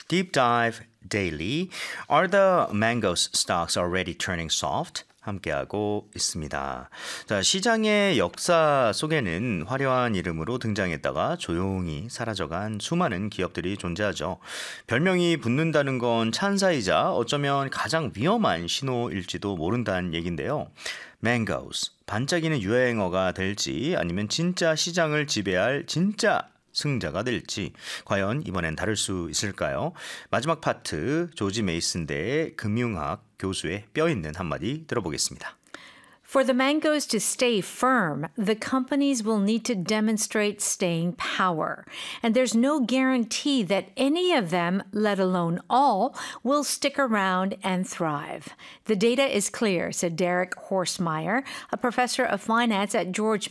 Deep Dive Daily. Are the mangoes stocks already turning soft? 함께하고 있습니다. 자, 시장의 역사 속에는 화려한 이름으로 등장했다가 조용히 사라져간 수많은 기업들이 존재하죠. 별명이 붙는다는 건 찬사이자 어쩌면 가장 위험한 신호일지도 모른다는 얘긴데요. Mangoes, 반짝이는 유행어가 될지 아니면 진짜 시장을 지배할 진짜 승자가 될지 과연 이번엔 다를 수 있을까요? 마지막 파트 조지 메이슨대의 금융학 교수의 뼈 있는 한마디 들어보겠습니다. For the mangoes to stay firm, the companies will need to demonstrate staying power. And there's no guarantee that any of them, let alone all, will stick around and thrive. The data is clear, said Derek Horstmeyer, a professor of finance at George